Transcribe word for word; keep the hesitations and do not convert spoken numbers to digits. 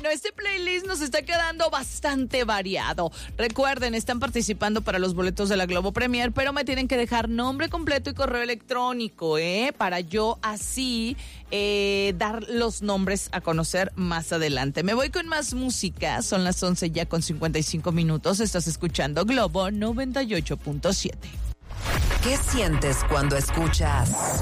bueno, este playlist nos está quedando bastante variado. Recuerden, están participando para los boletos de la Globo Premier, pero me tienen que dejar nombre completo y correo electrónico, ¿eh? Para yo así eh, dar los nombres a conocer más adelante. Me voy con más música. Son las once ya con cincuenta y cinco minutos. Estás escuchando Globo noventa y ocho punto siete. ¿Qué sientes cuando escuchas